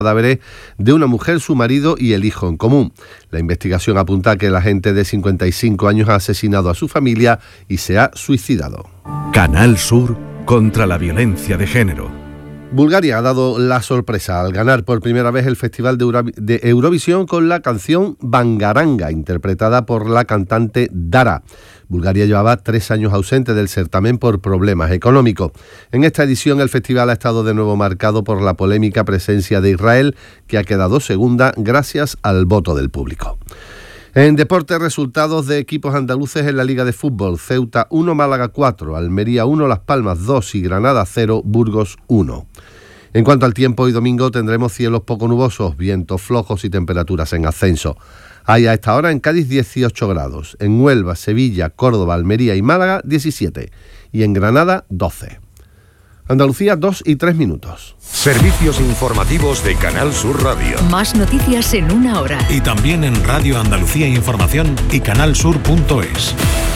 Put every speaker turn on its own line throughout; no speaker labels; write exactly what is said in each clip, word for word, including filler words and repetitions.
cadáveres de una mujer, su marido y el hijo en común. La investigación apunta a que el agente de cincuenta y cinco años ha asesinado a su familia y se ha suicidado.
Canal Sur contra la violencia de género.
Bulgaria ha dado la sorpresa al ganar por primera vez el Festival de, Euro- de Eurovisión con la canción Bangaranga, interpretada por la cantante Dara. Bulgaria llevaba tres años ausente del certamen por problemas económicos. En esta edición el festival ha estado de nuevo marcado por la polémica presencia de Israel, que ha quedado segunda gracias al voto del público. En deportes, resultados de equipos andaluces en la Liga de Fútbol: Ceuta uno, Málaga cuatro, Almería uno, Las Palmas dos y Granada cero, Burgos uno. En cuanto al tiempo, hoy domingo tendremos cielos poco nubosos, vientos flojos y temperaturas en ascenso. Hay a esta hora en Cádiz dieciocho grados, en Huelva, Sevilla, Córdoba, Almería y Málaga diecisiete y en Granada doce. Andalucía, dos y tres minutos.
Servicios informativos de Canal Sur Radio.
Más noticias en una hora.
Y también en Radio Andalucía Información y canalsur punto es.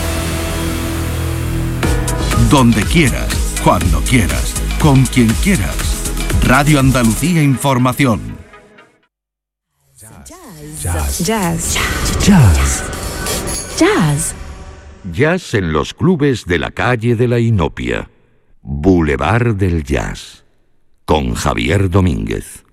Donde quieras, cuando quieras, con quien quieras. Radio Andalucía Información.
Jazz. Jazz.
Jazz.
Jazz.
Jazz en los clubes de la calle de la Inopia. Boulevard del Jazz. Con Javier Domínguez.